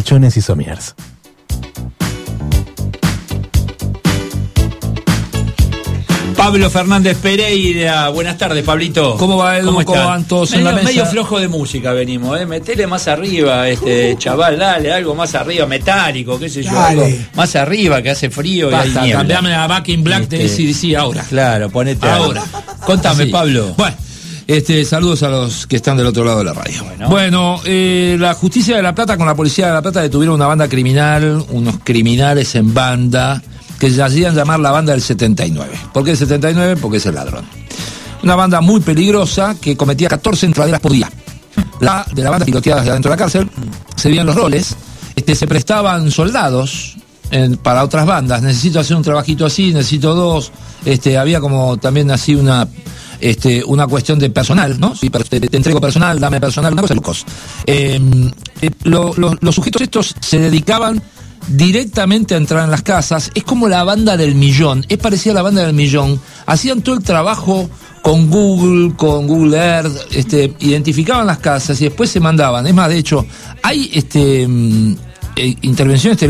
Pichones y Somiers. Pablo Fernández Pereira, buenas tardes, Pablito. ¿Cómo va, Edu? ¿Cómo van todos en la mesa? Medio flojo de música venimos, metele más arriba, chaval, dale, algo más arriba, metálico, qué sé yo, algo más arriba, que hace frío. Basta, y hay cambiame a Back in Black de AC/DC ahora. Claro, ponete ahora. Contame, así. Pablo. Bueno, saludos a los que están del otro lado de la radio. Bueno, la Justicia de La Plata con la Policía de La Plata detuvieron una banda criminal, unos criminales en banda, que se hacían llamar la banda del 79. ¿Por qué el 79? Porque es el ladrón. Una banda muy peligrosa que cometía 14 entraderas por día. De la banda piloteadas de adentro de la cárcel, se veían los roles, se prestaban soldados para otras bandas. Necesito hacer un trabajito así, necesito dos. Había como también así una cuestión de personal, ¿no? Si te entrego personal, dame personal, una cosa de locos. Los sujetos estos se dedicaban directamente a entrar en las casas. Es como la banda del millón, es parecida a la banda del millón. Hacían todo el trabajo con Google Earth, identificaban las casas y después se mandaban. Es más, de hecho, hay intervenciones